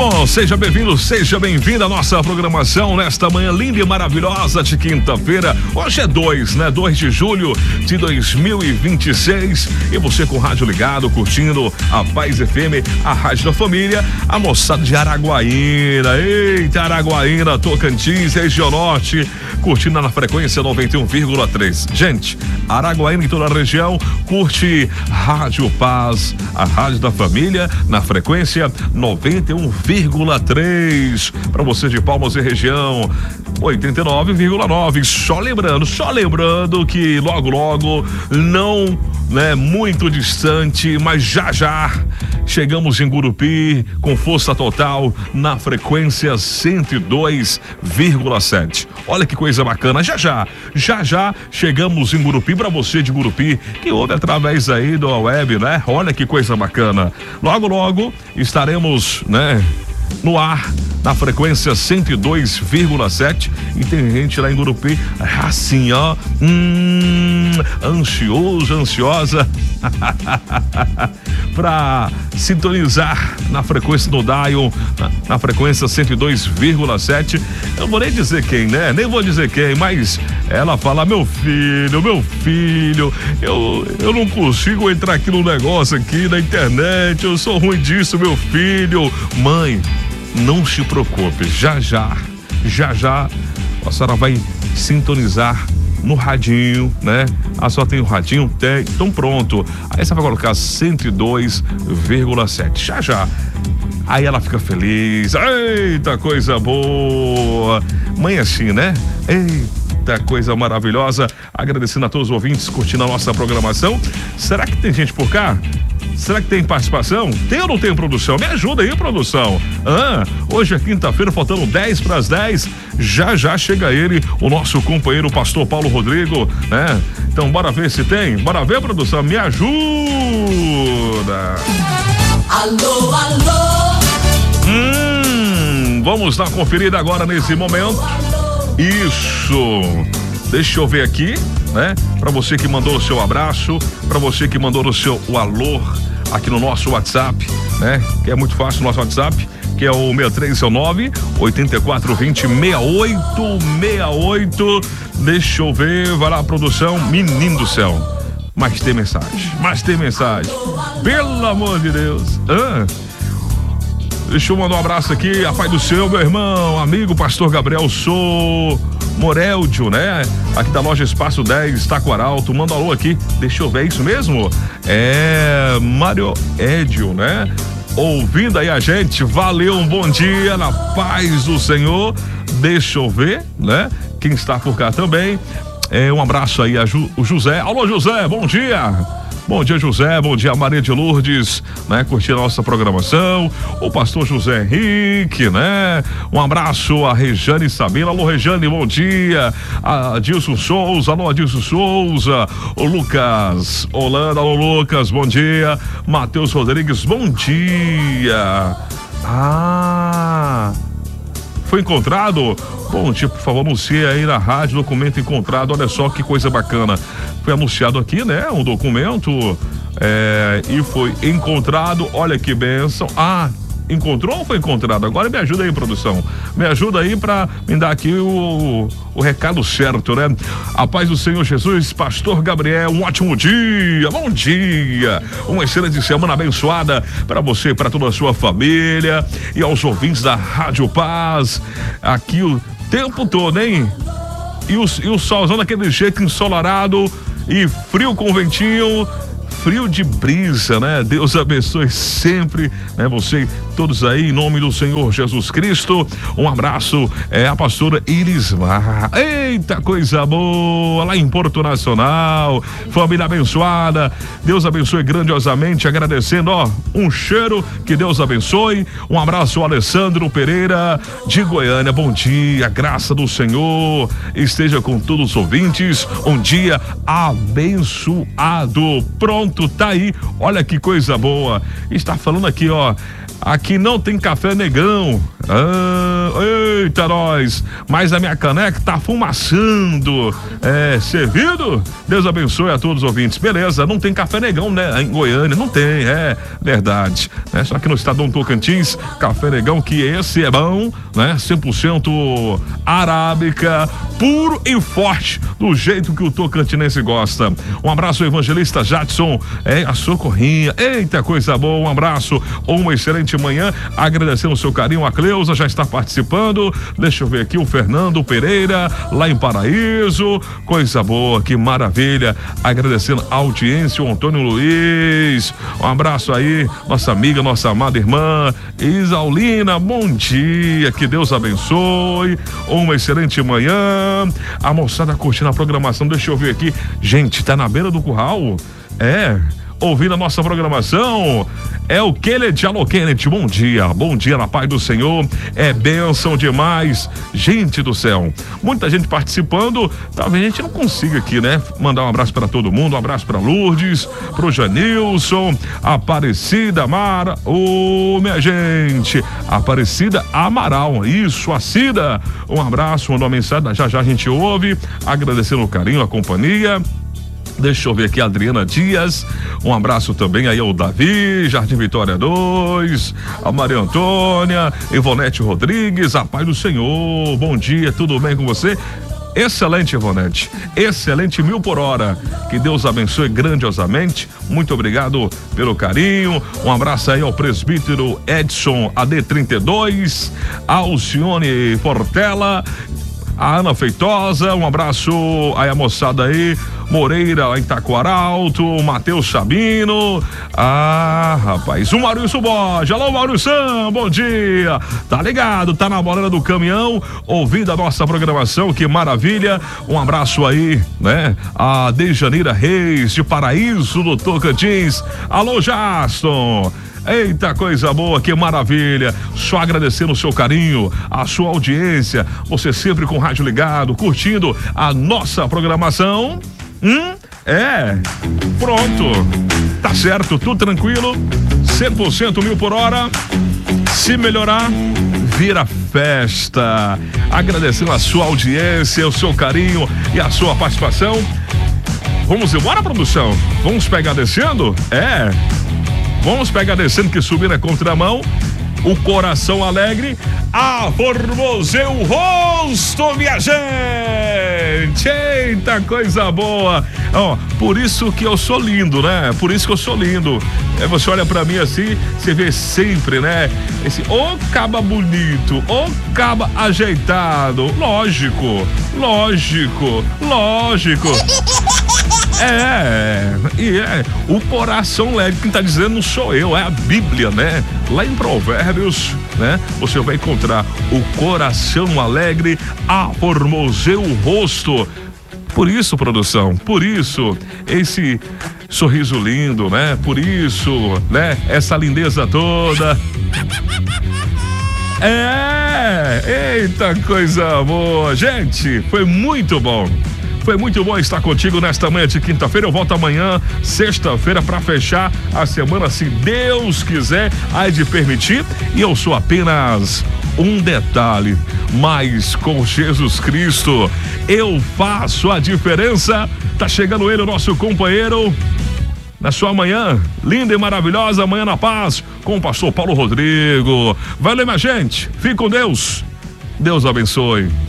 Oh, seja bem-vindo, seja bem-vinda à nossa programação nesta manhã linda e maravilhosa de quinta-feira. Hoje é 2 de julho de 2026 e você com o rádio ligado, curtindo a Paz FM, a rádio da família, a moçada de Araguaína, eita, Araguaína, Tocantins, região norte, curtindo na frequência 91,3. Gente, Araguaína e toda a região curte Rádio Paz, a rádio da família, na frequência 91,3. Para você de Palmas e região, 89,9. Só lembrando que logo não, né, muito distante, mas já chegamos em Gurupi com força total na frequência 102,7. Olha que coisa bacana, já chegamos em Gurupi, para você de Gurupi que ouve através aí da web, né? Olha que coisa bacana. Logo estaremos, né, no ar na frequência 102,7 e tem gente lá em Gurupi assim, ó, ansiosa pra sintonizar na frequência do Dial, na frequência 102,7. Eu não vou nem dizer quem, né? Nem vou dizer quem, mas ela fala: meu filho, eu não consigo entrar aqui no negócio aqui na internet, eu sou ruim disso, meu filho. Mãe, não se preocupe, já a senhora vai sintonizar no radinho, né? A senhora tem o radinho? Tem, então pronto. Aí você vai colocar 102,7, já. Aí ela fica feliz, eita, coisa boa. Mãe assim, né? Eita, coisa maravilhosa. Agradecendo a todos os ouvintes curtindo a nossa programação. Será que tem gente por cá? Será que tem participação? Tem ou não tem, produção? Me ajuda aí, produção. Hoje é quinta-feira, faltando 10 para as 10. Já chega ele, o nosso companheiro, o pastor Paulo Rodrigo, né? Então, bora ver se tem. Bora ver, produção. Me ajuda. Alô. Vamos dar uma conferida agora nesse momento. Isso. Deixa eu ver aqui, né? Para você que mandou o seu abraço, para você que mandou o seu alô aqui no nosso WhatsApp, né? Que é muito fácil o nosso WhatsApp, que é o 6319-8420-6868. Deixa eu ver, vai lá, produção, menino do céu. Mas tem mensagem. Pelo amor de Deus. Deixa eu mandar um abraço aqui, a paz do Senhor, meu irmão, amigo, pastor Gabriel, sou Moreldio, né? Aqui da loja Espaço 10, Taquaralto, manda um alô aqui, deixa eu ver, é isso mesmo? É Mário Edio, né? Ouvindo aí a gente, valeu, um bom dia, na paz do Senhor. Deixa eu ver, né? Quem está por cá também, um abraço aí a o José. Alô, José, bom dia. Bom dia, José, bom dia, Maria de Lourdes, né, curtindo a nossa programação, o pastor José Henrique, né, um abraço a Rejane Sabina. Alô, Rejane, bom dia, a Adilson Souza, alô, Adilson Souza, o Lucas Holanda, alô, Lucas, bom dia, Matheus Rodrigues, bom dia. Foi encontrado? Bom dia, por favor, anuncie aí na rádio, documento encontrado. Olha só que coisa bacana. Foi anunciado aqui, né? Um documento e foi encontrado. Olha que bênção. Encontrou ou foi encontrado? Agora me ajuda aí, produção. Me ajuda aí pra me dar aqui o recado certo, né? A paz do Senhor Jesus, pastor Gabriel, um ótimo dia, bom dia, uma excelente semana abençoada para você, para toda a sua família e aos ouvintes da Rádio Paz, aqui o tempo todo, hein? E o solzão daquele jeito ensolarado e frio com ventinho, frio de brisa, né? Deus abençoe sempre, né? Você, todos aí, em nome do Senhor Jesus Cristo. Um abraço, a pastora Irismar. Eita, coisa boa, lá em Porto Nacional, família abençoada. Deus abençoe grandiosamente, agradecendo, um cheiro, que Deus abençoe. Um abraço ao Alessandro Pereira, de Goiânia. Bom dia, graça do Senhor esteja com todos os ouvintes. Um dia abençoado. Pronto, tá aí, olha que coisa boa. Está falando aqui, Aqui não tem café negão. Eita nós, mas a minha caneca tá fumaçando. Servido? Deus abençoe a todos os ouvintes. Beleza, não tem café negão, né? Em Goiânia, não tem, verdade. Só que no estado do Tocantins, café negão, que esse é bom, né? 100% arábica, puro e forte, do jeito que o tocantinense gosta. Um abraço ao evangelista Jadson, a Socorrinha. Eita, coisa boa, um abraço, uma excelente manhã, agradecendo o seu carinho. A Cleusa já está participando, deixa eu ver aqui, o Fernando Pereira, lá em Paraíso, coisa boa, que maravilha, agradecendo a audiência, o Antônio Luiz, um abraço aí, nossa amiga, nossa amada irmã Isaulina, bom dia, que Deus abençoe, uma excelente manhã, a moçada curtindo a programação, deixa eu ver aqui, gente, tá na beira do curral, ouvindo a nossa programação, o Kenneth, alô Kenneth, bom dia na paz do Senhor, bênção demais, gente do céu, muita gente participando, talvez a gente não consiga aqui, né, mandar um abraço para todo mundo, um abraço para Lourdes, pro Janilson, Aparecida Mara, minha gente, Aparecida Amaral, isso, a Cida, um abraço, mandou uma mensagem, já a gente ouve, agradecendo o carinho, a companhia. Deixa eu ver aqui a Adriana Dias, um abraço também aí ao Davi, Jardim Vitória 2, a Maria Antônia, Ivonete Rodrigues, a paz do Senhor, bom dia, tudo bem com você? Excelente, Ivonete, excelente, 1000 por hora, que Deus abençoe grandiosamente, muito obrigado pelo carinho, um abraço aí ao presbítero Edson AD32, Alcione Portela, a Ana Feitosa, um abraço aí a moçada aí, Moreira lá em Taquaralto, Matheus Sabino, rapaz, o Maurício Borges, alô Maurício, bom dia, tá ligado, tá na morada do caminhão, ouvindo a nossa programação, que maravilha, um abraço aí, né, a Dejaneira Reis, de Paraíso do Tocantins, alô Jaston. Eita, coisa boa, que maravilha, só agradecendo o seu carinho, a sua audiência, você sempre com o rádio ligado, curtindo a nossa programação, pronto, tá certo, tudo tranquilo, 100% 1000 por hora, se melhorar, vira festa, agradecendo a sua audiência, o seu carinho e a sua participação, vamos embora, produção, vamos pegar descendo? Vamos pegar descendo, que subir na contramão, o coração alegre, formoseu o rosto, minha gente, eita, coisa boa, por isso que eu sou lindo, né, por isso que eu sou lindo, você olha pra mim assim, você vê sempre, né, esse caba bonito, caba ajeitado, lógico, o coração leve, quem tá dizendo não sou eu, é a Bíblia, né? Lá em Provérbios, né? Você vai encontrar o coração alegre, formoseu o rosto. Por isso, produção, por isso, esse sorriso lindo, né? Por isso, né? Essa lindeza toda. Eita, coisa boa. Gente, foi muito bom. Foi muito bom estar contigo nesta manhã de quinta-feira. Eu volto amanhã, sexta-feira, para fechar a semana, se Deus quiser, há de permitir. E eu sou apenas um detalhe, mas com Jesus Cristo eu faço a diferença. Tá chegando ele, o nosso companheiro, na sua manhã linda e maravilhosa, Amanhã na Paz, com o pastor Paulo Rodrigo. Valeu, minha gente, fique com Deus. Deus abençoe.